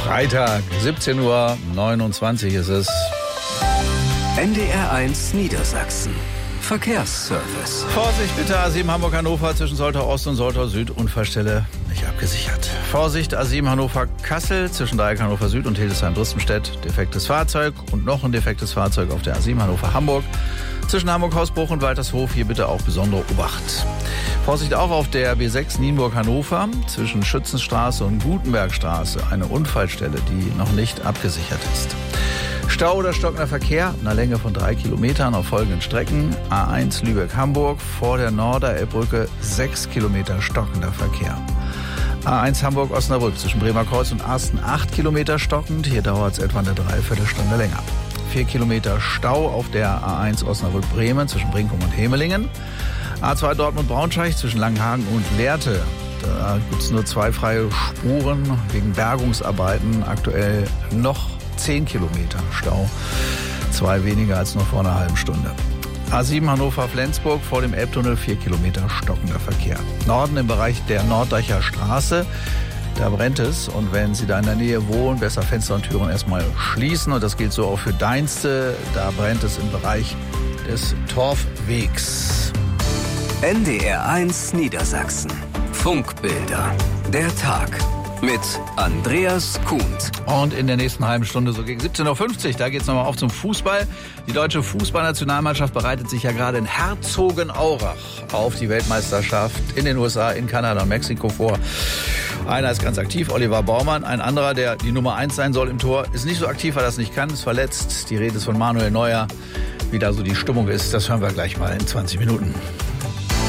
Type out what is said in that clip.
Freitag, 17:29 Uhr ist es. NDR1 Niedersachsen. Verkehrsservice. Vorsicht bitte, A7 Hamburg-Hannover zwischen Soltau Ost und Soltau Süd, Unfallstelle nicht abgesichert. Vorsicht, A7 Hannover-Kassel zwischen Dreieck Hannover Süd und Hildesheim-Bristenstedt, defektes Fahrzeug und noch ein defektes Fahrzeug auf der A7 Hannover-Hamburg. Zwischen Hamburg-Hausbruch und Waltershof hier bitte auch besondere Obacht. Vorsicht auch auf der B6 Nienburg-Hannover zwischen Schützenstraße und Gutenbergstraße, eine Unfallstelle, die noch nicht abgesichert ist. Stau oder stockender Verkehr, einer Länge von 3 Kilometern auf folgenden Strecken. A1 Lübeck-Hamburg, vor der Norderelbbrücke 6 Kilometer stockender Verkehr. A1 Hamburg-Osnabrück zwischen Bremerkreuz und Arsten 8 Kilometer stockend. Hier dauert es etwa eine Dreiviertelstunde länger. 4 Kilometer Stau auf der A1 Osnabrück-Bremen zwischen Brinkum und Hemelingen. A2 Dortmund-Braunschweig zwischen Langenhagen und Lehrte. Da gibt es nur 2 freie Spuren wegen Bergungsarbeiten. Aktuell noch 10 Kilometer Stau, 2 weniger als noch vor einer halben Stunde. A7 Hannover-Flensburg vor dem Elbtunnel 4 Kilometer stockender Verkehr. Norden im Bereich der Norddeicher Straße, da brennt es. Und wenn Sie da in der Nähe wohnen, besser Fenster und Türen erstmal schließen. Und das gilt so auch für Deinste, da brennt es im Bereich des Torfwegs. NDR1 Niedersachsen. Funkbilder. Der Tag. Mit Andreas Kuhnt. Und in der nächsten halben Stunde, so gegen 17:50 Uhr, da geht's nochmal auf zum Fußball. Die deutsche Fußballnationalmannschaft bereitet sich ja gerade in Herzogenaurach auf die Weltmeisterschaft in den USA, in Kanada und Mexiko vor. Einer ist ganz aktiv, Oliver Baumann. Ein anderer, der die Nummer 1 sein soll im Tor, ist nicht so aktiv, weil er das nicht kann, ist verletzt. Die Rede ist von Manuel Neuer. Wie da so die Stimmung ist, das hören wir gleich mal in 20 Minuten.